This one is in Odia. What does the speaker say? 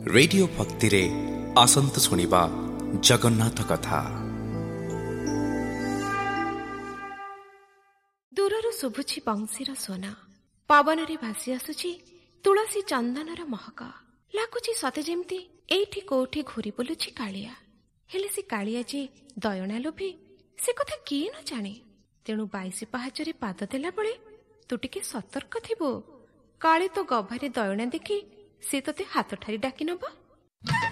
ରେଡିଓ ଭକ୍ତିରେ ଆସନ୍ତୁ ଶୁଣିବା ଜଗନ୍ନାଥ କଥା। ଦୂରରୁ ଶୁଭୁଛି ବଂଶୀର ସ୍ୱନ, ପବନରେ ଭାସି ଆସୁଛି ତୁଳସୀ ଚନ୍ଦନର ମହକ। ଲାଗୁଛି ସତେ ଯେମିତି ଏଇଠି କୋଉଠି ଘୁରି ବୁଲୁଛି କାଳିଆ। ହେଲେ ସେ କାଳିଆ ଯେ ଦୟଣା ଲୋଭୀ ସେ କଥା କିଏ ନ ଜାଣେ। ତେଣୁ 22 ପାହାଚରେ ପାଦ ଦେଲା ବେଳେ ତୁ ଟିକେ ସତର୍କ ଥିବୁ। କାଳେ ତୋ ଗଭାରେ ଦୟଣା ଦେଖି ସେ ତୋତେ ହାତ ଠାରି ଡାକି ନବ।